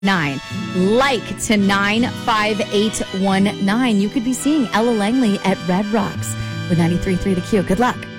Like to 95819. You could be seeing Ella Langley at Red Rocks with 93.3 The Q. Good luck.